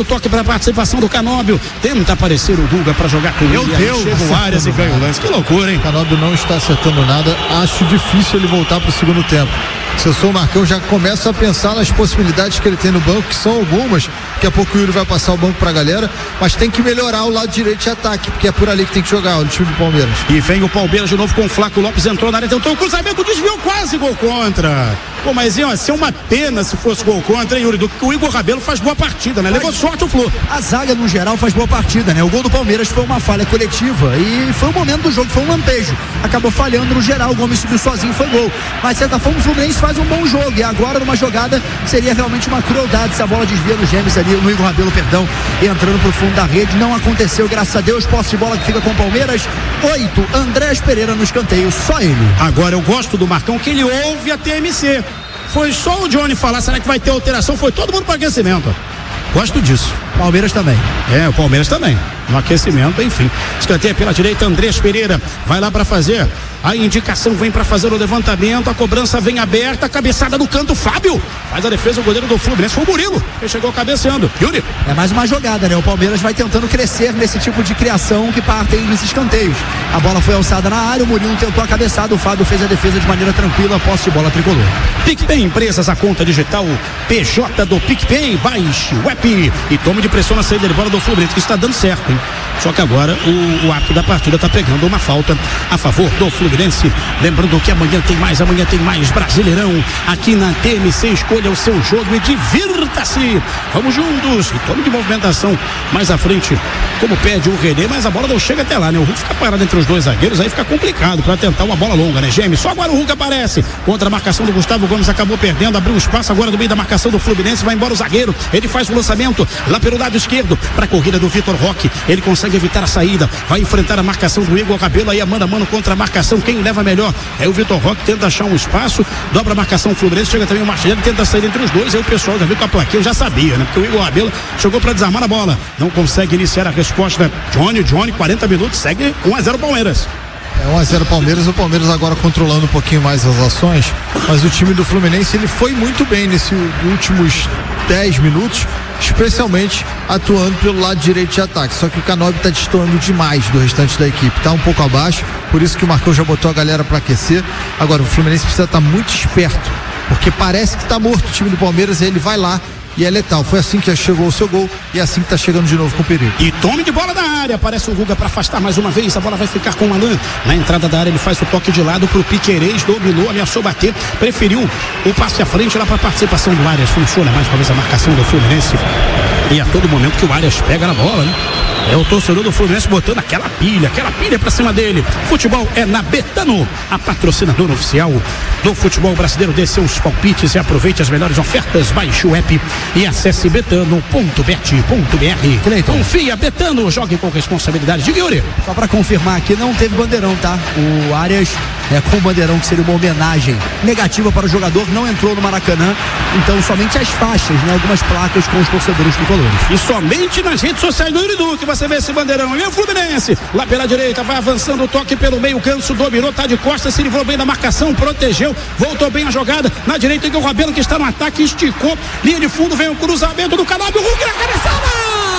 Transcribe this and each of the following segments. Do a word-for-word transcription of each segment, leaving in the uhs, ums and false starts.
toque para participação do Canóbio. Tenta aparecer o Guga para jogar com Meu ele. Deus, chega o Arias e ganha o lance. Que loucura, hein? O Canóbio não está acertando nada. Acho difícil ele voltar para o segundo tempo. Se eu sou o Marcão, já começo a pensar nas possibilidades que ele tem no banco, que são algumas. Daqui a pouco o Yuri vai passar o banco pra galera, mas tem que melhorar o lado direito de ataque, porque é por ali que tem que jogar o time do Palmeiras. E vem o Palmeiras de novo com o Flávio Lopes, entrou na área, tentou o cruzamento, desviou, quase gol contra. Pô, mas ia ser uma pena se fosse gol contra, hein, Yuri? Do que o Igor Rabelo faz boa partida, né? Levou sorte o Flu. A zaga, no geral, faz boa partida, né? O gol do Palmeiras foi uma falha coletiva e foi o momento do jogo, foi um lampejo. Acabou falhando no geral, o Gomes subiu sozinho, foi gol. Mas, de certa forma, o Fluminense faz um bom jogo e agora numa jogada seria realmente uma crueldade se a bola desvia no Gêmeos ali, no Igor Rabelo, perdão, entrando pro fundo da rede. Não aconteceu, graças a Deus. Posse de bola que fica com o Palmeiras. Oito, Andrés Pereira no escanteio, só ele. Agora eu gosto do Marcão que ele ouve a T M C. Foi só o Johnny falar, será que vai ter alteração? Foi todo mundo para aquecimento. Gosto disso. Palmeiras também. É, o Palmeiras também. No aquecimento, enfim. Escanteio pela direita, Andrés Pereira vai lá para fazer. A indicação vem para fazer o levantamento, a cobrança vem aberta, a cabeçada no canto, Fábio faz a defesa, o goleiro do Fluminense foi o Murilo, ele chegou cabeceando. Yuri. É mais uma jogada, né? O Palmeiras vai tentando crescer nesse tipo de criação que partem nesses escanteios. A bola foi alçada na área, o Murilo tentou a cabeçada, o Fábio fez a defesa de maneira tranquila, posse de bola tricolor. PicPay Empresas, a conta digital P J do PicPay, baixe o app e tome de pressão na saída de bola do Fluminense, que está dando certo, hein? Só que agora o, o árbitro da partida está pegando uma falta a favor do Fluminense. Lembrando que amanhã tem mais, amanhã tem mais Brasileirão aqui na T M C. Escolha o seu jogo e divirta-se. Vamos juntos. E tome de movimentação mais à frente, como pede o René, mas a bola não chega até lá, né? O Hulk fica parado entre os dois zagueiros, aí fica complicado para tentar uma bola longa, né, Gêmeos? Só agora o Hulk aparece. Contra a marcação do Gustavo Gomes, acabou perdendo, abriu um espaço agora no meio da marcação do Fluminense, vai embora o zagueiro. Ele faz o lançamento lá pelo lado esquerdo para a corrida do Vitor Roque. Ele consegue evitar a saída, vai enfrentar a marcação do Igor Rabelo, aí a mano a mano contra a marcação. Quem leva melhor é o Vitor Roque, tenta achar um espaço, dobra a marcação Fluminense, chega também o Marcelo, tenta sair entre os dois, aí o pessoal já viu com a plaquinha, já sabia, né? Porque o Igor Rabelo chegou para desarmar a bola, não consegue iniciar a resposta. Johnny, Johnny, quarenta minutos, segue um a zero Palmeiras. É um a zero Palmeiras, o Palmeiras agora controlando um pouquinho mais as ações, mas o time do Fluminense, ele foi muito bem nesses últimos dez minutos, especialmente atuando pelo lado direito de ataque, só que o Canóbio está destoando demais do restante da equipe, está um pouco abaixo, por isso que o Marcão já botou a galera para aquecer. Agora o Fluminense precisa estar tá muito esperto, porque parece que está morto o time do Palmeiras, e ele vai lá e é letal. Foi assim que chegou o seu gol e é assim que tá chegando de novo com o perigo. E tome de bola da área, aparece o Guga para afastar mais uma vez, a bola vai ficar com o Manan. Na entrada da área ele faz o toque de lado pro Piquerez, dominou, ameaçou bater, preferiu o passe à frente lá para participação do Arias. Funciona mais uma vez a marcação do Fluminense. E a todo momento que o Arias pega na bola, né? É o torcedor do Fluminense botando aquela pilha, aquela pilha pra cima dele. Futebol é na Betano, a patrocinadora oficial do futebol brasileiro. Dê seus palpites e aproveite as melhores ofertas. Baixe o app e acesse betano ponto bet ponto b r. Confia, Betano, jogue com responsabilidade. De Yuri. Só pra confirmar aqui, não teve bandeirão, tá? O Arias é com o bandeirão, que seria uma homenagem negativa para o jogador, não entrou no Maracanã. Então somente as faixas, né? Algumas placas com os torcedores tricolores. E somente nas redes sociais do Yuri Duque você vê esse bandeirão. E o Fluminense lá pela direita vai avançando, o toque pelo meio, Ganso dominou, tá de costas, se livrou bem da marcação, protegeu, voltou bem a jogada na direita, que o Rabelo, que está no ataque, esticou, linha de fundo, vem o cruzamento do Canóbio, Hulk na cabeçada,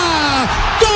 gol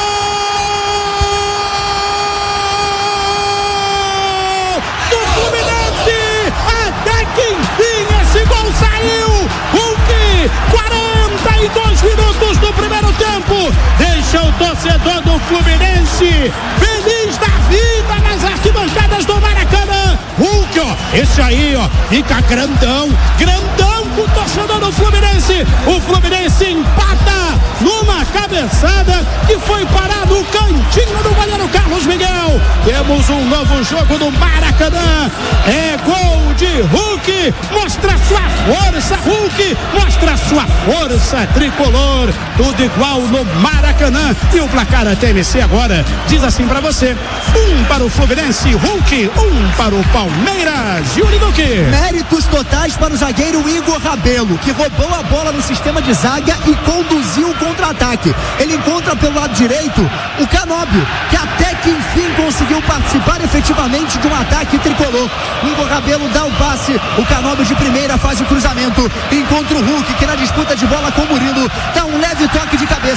do Fluminense, até que enfim esse gol saiu. Hulk, quarenta e dois minutos do primeiro tempo, deixa o torcedor do Fluminense feliz da vida nas arquibancadas do Maracanã. Hulk, ó, esse aí, ó, fica grandão, grandão com o torcedor do Fluminense. O Fluminense empata numa cabeçada que foi parar no cantinho do goleiro Carlos Miguel. Temos um novo jogo no Maracanã. É gol de Hulk, mostra sua força, Hulk, mostra sua força tricolor. Tudo igual no Maracanã. E o placar da T M C agora diz assim pra você: um para o Fluminense, Hulk, um para o Palmeiras. Yuri Duque. Méritos totais para o zagueiro Igor Rabelo, que roubou a bola no sistema de zaga e conduziu o contra-ataque. Ele encontra pelo lado direito o Canóbio, que até que enfim conseguiu participar efetivamente de um ataque tricolor. Igor Rabelo dá o passe, o Canóbio de primeira faz o cruzamento, encontra o Hulk, que na disputa de bola com o Murilo dá um leve toque de cabeça.